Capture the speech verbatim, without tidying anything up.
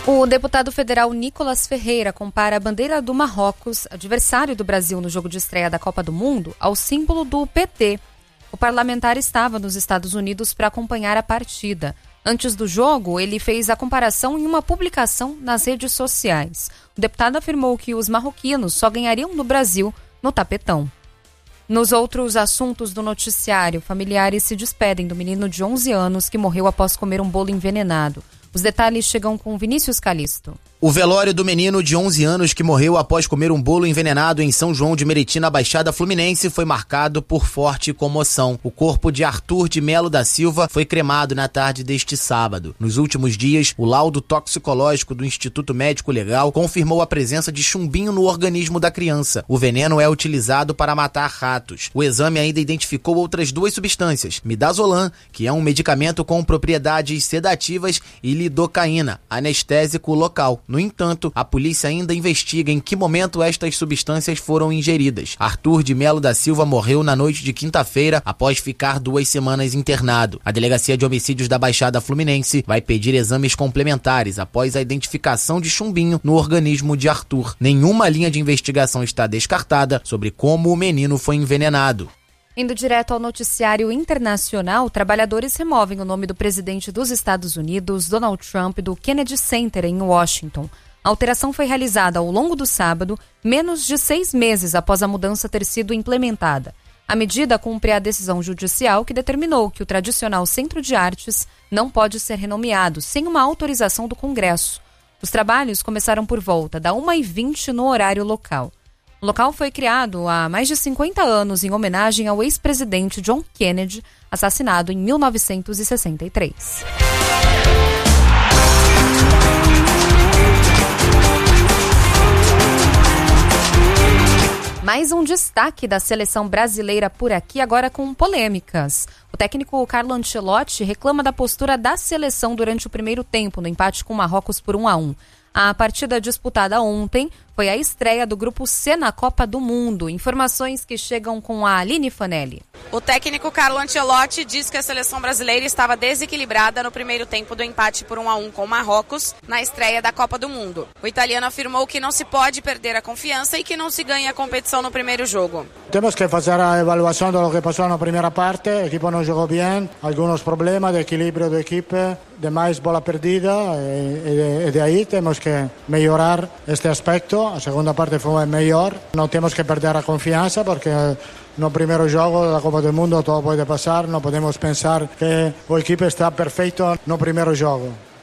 O deputado federal Nicolas Ferreira compara a bandeira do Marrocos, adversário do Brasil no jogo de estreia da Copa do Mundo, ao símbolo do P T. O parlamentar estava nos Estados Unidos para acompanhar a partida. Antes do jogo, ele fez a comparação em uma publicação nas redes sociais. O deputado afirmou que os marroquinos só ganhariam no Brasil no tapetão. Nos outros assuntos do noticiário, familiares se despedem do menino de onze anos que morreu após comer um bolo envenenado. Os detalhes chegam com Vinícius Calisto. O velório do menino de onze anos que morreu após comer um bolo envenenado em São João de Meriti, na Baixada Fluminense, foi marcado por forte comoção. O corpo de Arthur de Melo da Silva foi cremado na tarde deste sábado. Nos últimos dias, o laudo toxicológico do Instituto Médico Legal confirmou a presença de chumbinho no organismo da criança. O veneno é utilizado para matar ratos. O exame ainda identificou outras duas substâncias, midazolam, que é um medicamento com propriedades sedativas, e lidocaína, anestésico local. No entanto, a polícia ainda investiga em que momento estas substâncias foram ingeridas. Arthur de Melo da Silva morreu na noite de quinta-feira após ficar duas semanas internado. A Delegacia de Homicídios da Baixada Fluminense vai pedir exames complementares após a identificação de chumbinho no organismo de Arthur. Nenhuma linha de investigação está descartada sobre como o menino foi envenenado. Indo direto ao noticiário internacional, trabalhadores removem o nome do presidente dos Estados Unidos, Donald Trump, do Kennedy Center, em Washington. A alteração foi realizada ao longo do sábado, menos de seis meses após a mudança ter sido implementada. A medida cumpre a decisão judicial que determinou que o tradicional Centro de Artes não pode ser renomeado sem uma autorização do Congresso. Os trabalhos começaram por volta da uma e vinte no horário local. O local foi criado há mais de cinquenta anos em homenagem ao ex-presidente John Kennedy, assassinado em mil novecentos e sessenta e três. Mais um destaque da seleção brasileira por aqui, agora com polêmicas. O técnico Carlo Ancelotti reclama da postura da seleção durante o primeiro tempo, no empate com o Marrocos por um a um. A partida disputada ontem foi a estreia do Grupo C na Copa do Mundo. Informações que chegam com a Aline Fanelli. O técnico Carlo Ancelotti diz que a seleção brasileira estava desequilibrada no primeiro tempo do empate por um a um com o Marrocos na estreia da Copa do Mundo. O italiano afirmou que não se pode perder a confiança e que não se ganha a competição no primeiro jogo. Temos que fazer a avaliação do que passou na primeira parte. A equipe não jogou bem, alguns problemas de equilíbrio da equipe, demais bola perdida, e, e, e de aí temos que melhorar este aspecto. A segunda parte foi melhor. Não temos que perder a confiança porque no primeiro jogo da Copa do Mundo tudo pode passar. Não podemos pensar que a equipe está perfeita no primeiro jogo.